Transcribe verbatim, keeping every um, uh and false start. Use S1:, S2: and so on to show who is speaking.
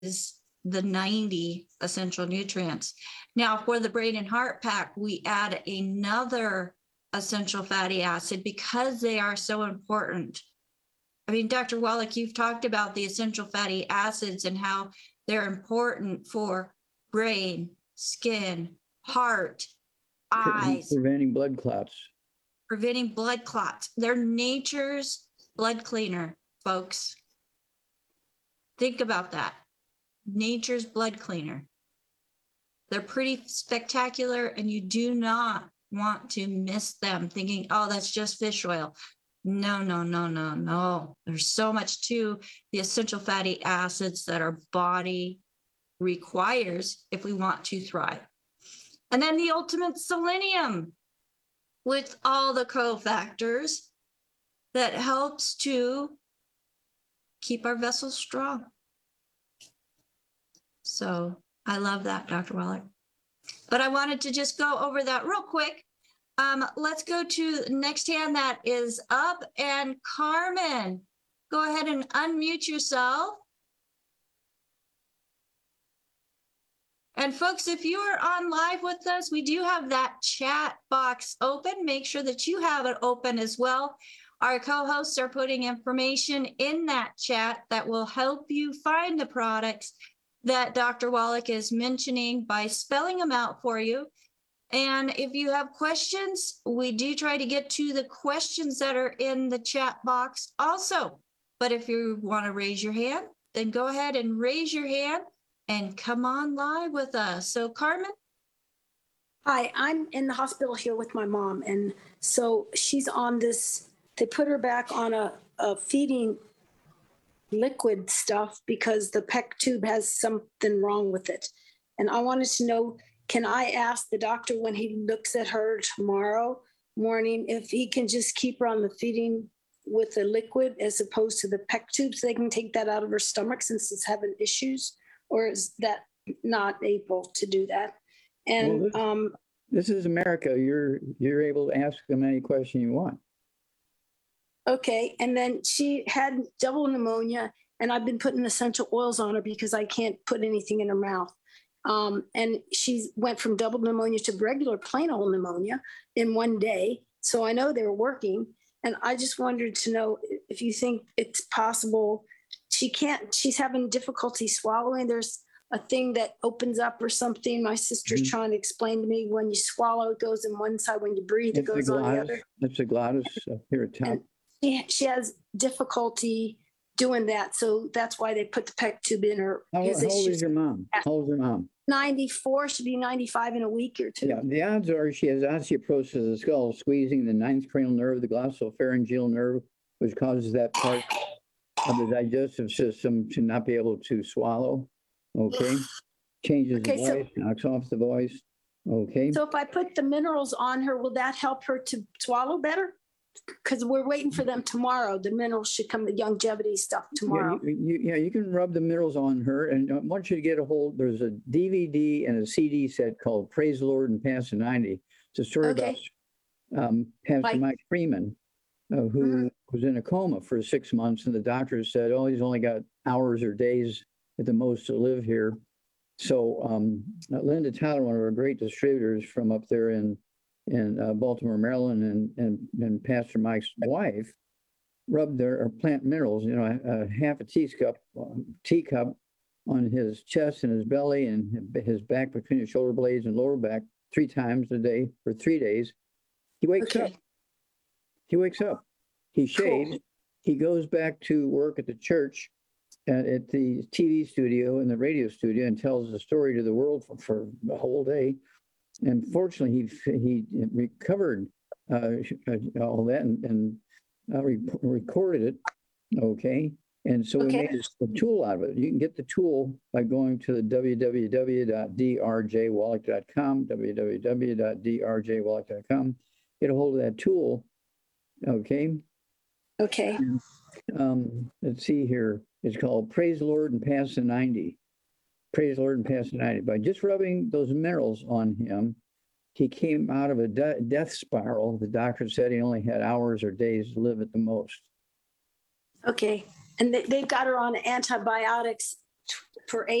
S1: is the ninety essential nutrients. Now, for the brain and heart pack, we add another essential fatty acid because they are so important. I mean, Doctor Wallach, you've talked about the essential fatty acids and how they're important for brain, skin, heart, eyes,
S2: preventing blood clots.
S1: preventing blood clots. They're nature's blood cleaner, folks. Think about that. Nature's blood cleaner. They're pretty spectacular, and you do not want to miss them thinking, oh, that's just fish oil. No, no, no, no, no. There's so much to the essential fatty acids that our body requires if we want to thrive. And then the ultimate selenium with all the cofactors that helps to keep our vessels strong. So I love that, Doctor Wallach. But I wanted to just go over that real quick. Um, let's go to the next hand that is up. And Carmen, go ahead and unmute yourself. And folks, if you are on live with us, we do have that chat box open. Make sure that you have it open as well. Our co-hosts are putting information in that chat that will help you find the products that Doctor Wallach is mentioning by spelling them out for you. And if you have questions, we do try to get to the questions that are in the chat box also. But if you want to raise your hand, then go ahead and raise your hand and come on live with us. So Carmen?
S3: Hi, I'm in the hospital here with my mom. And so she's on this, they put her back on a, a feeding liquid stuff because the P E C tube has something wrong with it. And I wanted to know, can I ask the doctor when he looks at her tomorrow morning if he can just keep her on the feeding with the liquid as opposed to the P E C tube so they can take that out of her stomach since it's having issues? Or is that not able to do that? And
S2: well, this,
S3: um,
S2: this is America. You're you're able to ask them any question you want.
S3: Okay, and then she had double pneumonia, and I've been putting essential oils on her because I can't put anything in her mouth. Um, and she went from double pneumonia to regular plain old pneumonia in one day. So I know they were working. And I just wanted to know if you think it's possible. She can't, she's having difficulty swallowing. There's a thing that opens up or something. My sister's mm-hmm. trying to explain to me when you swallow, it goes in one side. When you breathe,
S2: it's
S3: it goes on the other.
S2: It's a glottis up here at top.
S3: And she, she has difficulty doing that. So that's why they put the P E C tube in her.
S2: How, how old is your mom? How old is your mom?
S3: ninety-four, should be ninety-five in a week or two.
S2: Yeah, the odds are she has osteoporosis of the skull, squeezing the ninth cranial nerve, the glossopharyngeal nerve, which causes that part of the digestive system to not be able to swallow. Okay. Changes okay, the voice, so, knocks off the voice. Okay.
S3: So if I put the minerals on her, will that help her to swallow better? Because we're waiting for them tomorrow. The minerals should come, the longevity stuff tomorrow.
S2: Yeah, you, you, yeah, you can rub the minerals on her. And I want you to get a hold, there's a D V D and a C D set called Praise the Lord and Past the ninety. It's a story okay. about um, Pastor like, Mike Freeman, uh, who mm-hmm. was in a coma for six months. And the doctors said, oh, he's only got hours or days at the most to live here. So um, Linda Tyler, one of our great distributors from up there in in uh, Baltimore, Maryland, and, and and Pastor Mike's wife rubbed their or plant minerals, you know, a, a half a teacup, um, teacup on his chest and his belly and his back between his shoulder blades and lower back three times a day for three days. He wakes okay. up. He wakes up. He shaves. Cool. He goes back to work at the church, at, at the T V studio and the radio studio, and tells the story to the world for, for the whole day. And fortunately, he he recovered uh, all that and, and uh, re recorded it, okay? And so okay. we made a tool out of it. You can get the tool by going to the w w w dot d r j wallach dot com, w w w dot d r j wallach dot com. Get a hold of that tool, okay?
S3: Okay.
S2: And, um, let's see here. It's called Praise the Lord and Pass the ninety. Praise the Lord and Pass the ninety. By just rubbing those minerals on him, he came out of a de death spiral. The doctor said he only had hours or days to live at the most.
S3: Okay. And they, they've got her on antibiotics for